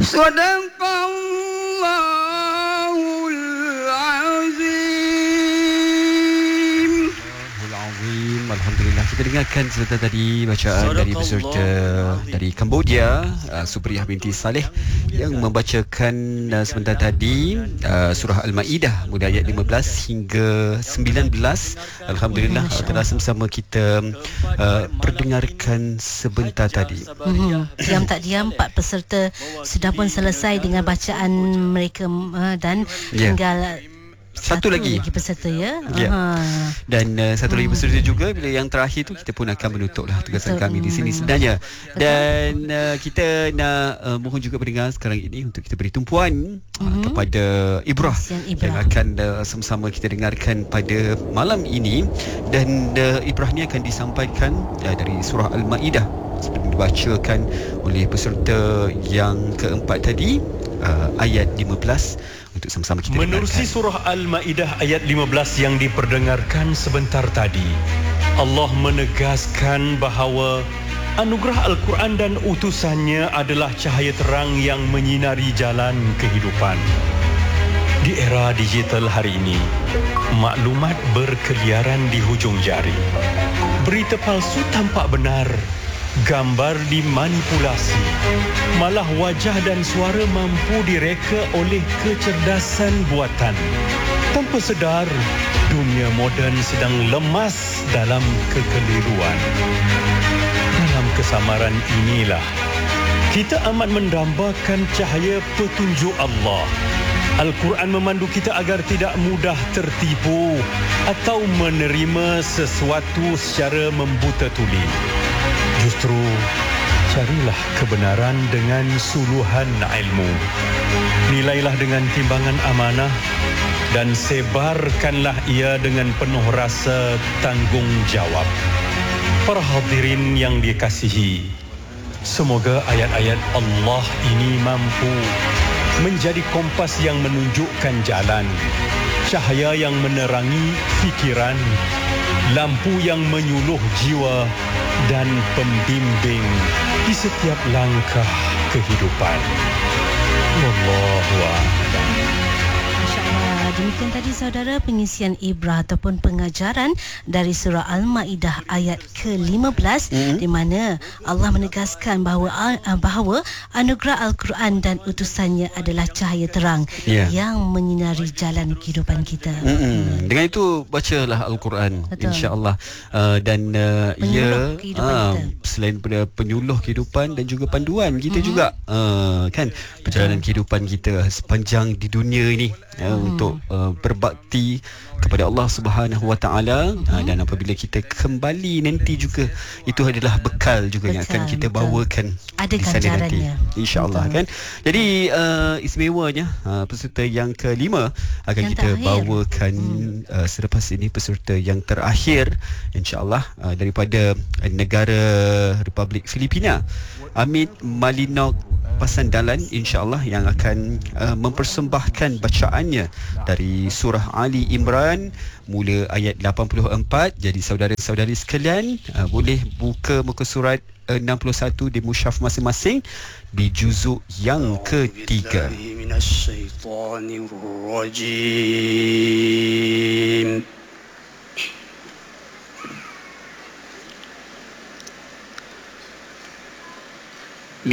Sadaqallahul Azim. Alhamdulillah, kita dengarkan sebentar tadi bacaan dari peserta dari Cambodia, Supriyah binti Saleh, yang membacakan sebentar tadi surah Al-Maidah mulai ayat 15 hingga 19. Alhamdulillah, telah sama-sama kita perdengarkan sebentar tadi. Diam tak diam 4 peserta sudah pun selesai dengan bacaan mereka, dan tinggal satu lagi peserta, ya. Dan satu lagi peserta juga. Bila yang terakhir tu, kita pun akan menutuplah tugasan kami di sini sebenarnya. Dan kita nak mohon juga pendengar sekarang ini untuk kita beri tumpuan kepada Ibrah yang akan sama-sama kita dengarkan pada malam ini. Dan Ibrah ni akan disampaikan dari surah Al-Maidah seperti dibacakan oleh peserta yang keempat tadi, ayat 15, untuk sama-sama kita menerusi surah Al-Maidah ayat 15 yang diperdengarkan sebentar tadi. Allah menegaskan bahawa anugerah Al-Quran dan utusannya adalah cahaya terang yang menyinari jalan kehidupan. Di era digital hari ini, maklumat berkeliaran di hujung jari. Berita palsu tampak benar, gambar dimanipulasi, malah wajah dan suara mampu direka oleh kecerdasan buatan. Tanpa sedar, dunia moden sedang lemas dalam kekeliruan. Dalam kesamaran inilah, kita amat mendambakan cahaya petunjuk Allah. Al-Quran memandu kita agar tidak mudah tertipu atau menerima sesuatu secara membuta tuli. Justru, carilah kebenaran dengan suluhan ilmu. Nilailah dengan timbangan amanah dan sebarkanlah ia dengan penuh rasa tanggungjawab. Para hadirin yang dikasihi, semoga ayat-ayat Allah ini mampu menjadi kompas yang menunjukkan jalan, cahaya yang menerangi fikiran, lampu yang menyuluh jiwa, dan pembimbing di setiap langkah kehidupan. Wallahu a'lam. Demikian tadi saudara pengisian ibrah ataupun pengajaran dari surah Al-Maidah ayat ke-15, di mana Allah menegaskan bahawa anugerah Al-Quran dan utusannya adalah cahaya terang yang menyinari jalan kehidupan kita. Dengan itu bacalah Al-Quran, insya-Allah, dan ia selain pada penyuluh kehidupan dan juga panduan kita juga, kan, perjalanan kehidupan kita sepanjang di dunia ini, untuk berbakti kepada Allah Subhanahu Wa Taala, dan apabila kita kembali nanti juga, itu adalah bekal juga yang akan kita bawakan di sana nanti, insya-Allah, kan. Jadi istimewanya peserta yang kelima akan yang kita bawakan selepas ini peserta yang terakhir, insya-Allah, daripada negara Republik Filipina, Amit Malinok Pasandalan, insya-Allah, yang akan mempersembahkan bacaannya dari surah Ali Imran mula ayat 84. Jadi saudara-saudari sekalian, boleh buka muka surat 61 di mushaf masing-masing di juzuk yang ketiga.